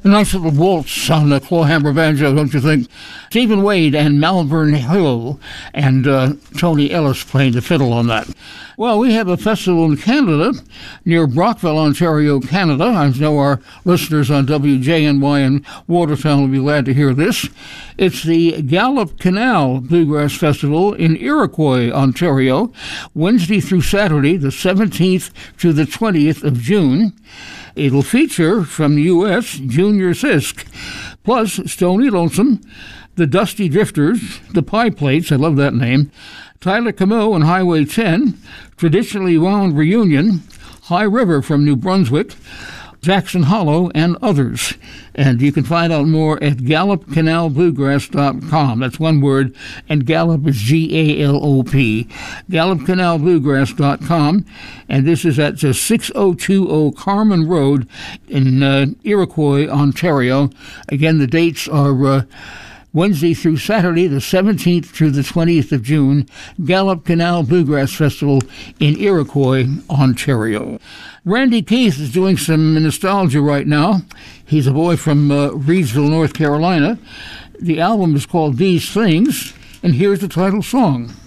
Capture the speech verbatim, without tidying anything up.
A nice little waltz on the clawhammer banjo, don't you think? Stephen Wade and Malvern Hill and uh, Tony Ellis playing the fiddle on that. Well, we have a festival in Canada near Brockville, Ontario, Canada. I know our listeners on W J N Y in Watertown will be glad to hear this. It's the Gallup Canal Bluegrass Festival in Iroquois, Ontario, Wednesday through Saturday, the seventeenth to the twentieth of June. It'll feature, from the U S, Junior Sisk, plus Stony Lonesome, the Dusty Drifters, the Pie Plates, I love that name, Tyler Camo and Highway ten, Traditionally Wound Reunion, High River from New Brunswick, Jackson Hollow, and others. And you can find out more at gallup canal bluegrass dot com. That's one word, and Gallup is G A L O P. gallup canal bluegrass dot com. And this is at six oh two oh Carman Road in uh, Iroquois, Ontario. Again, the dates are Uh, Wednesday through Saturday, the seventeenth through the twentieth of June, Gallup Canal Bluegrass Festival in Iroquois, Ontario. Randy Keith is doing some nostalgia right now. He's a boy from uh, Reidsville, North Carolina. The album is called These Things, and here's the title song.